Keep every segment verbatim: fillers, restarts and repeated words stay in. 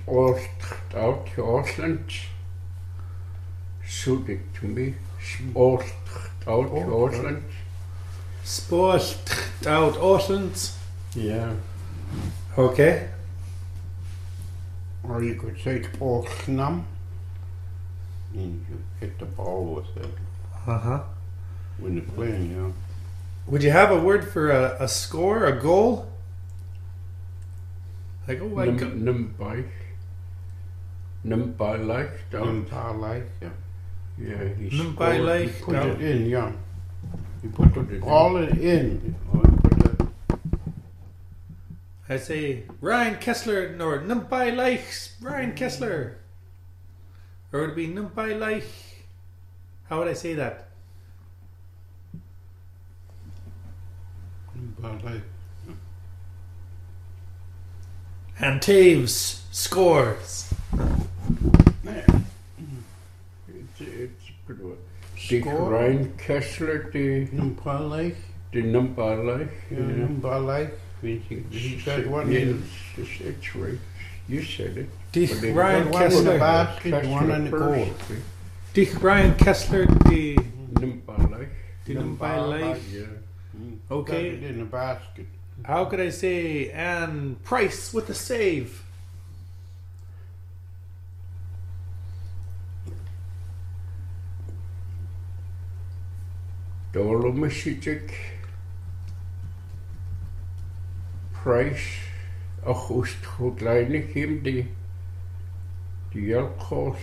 Sport out Ausland. Suit it to me. Sport out Ausland. Sport out Ausland. Yeah. Okay. Or you could say Sportsnam. And you hit the ball with it. Uh huh. When you're playing, yeah. Would you have a word for a, a score, a goal? Like, oh, I got... Numbai. Numbai like. Numbai like, yeah. Yeah, he Numbai like. He put no. it in, yeah. He put it all in. in. I say Ryan Kessler or Numbai like Ryan Kessler. Or would it be Numbai like? How would I say that? Numbai like. And Taves scores. Yeah. It's, it's pretty well. The Ryan Kessler, the Numbai like. The Numbai like. Yeah, Numbai like. He said one in. It's, it's right. You said it. The One Ryan in the Kessler. basket, one in the goal. The Ryan Kessler, the Numbai like. the Numbai like. Yeah. Okay. Got it in the basket. How could I say Anne Price with the save? Dolomishijik. Price. Ach, ust goed leinig him die. Die help cost.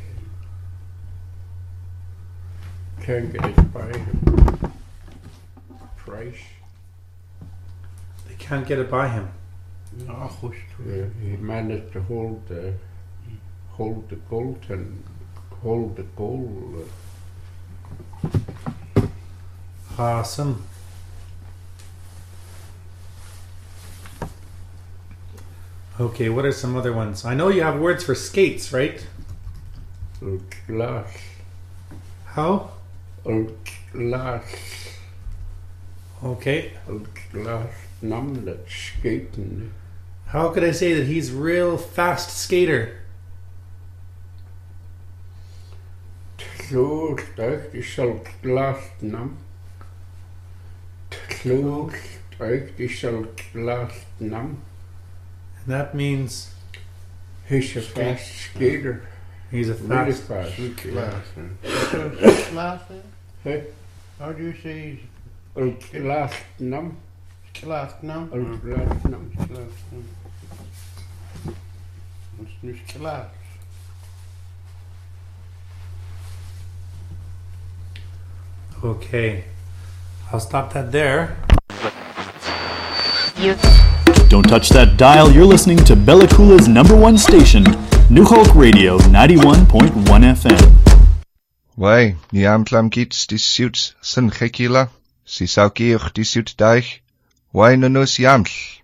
Can't get it by him. Price. They can't get it by him. Ach, ust. Yeah, he managed to hold the, hold the goal and hold the goal. Awesome. Okay, what are some other ones? I know you have words for skates, right? Glass. How? Glass. Okay. Glass. Nam that skating. How could I say that he's real fast skater? Zo sterk is al glass nam. Zo sterk is al glass nam. And that means He's a fast skater. he's a Really fast. fast. Glass. Glass. Hey, How do you say al glass nam. glass now? Al glass nam. Glass. What's nu glass? Okay. I'll stop that there. Don't touch that dial. You're listening to Bella Coola's number one station, New Hulk Radio, ninety-one point one F M. Wai, ni amtlam gits die suits sin gekila. Si sauki och die suit daig. Wai nanus yaml.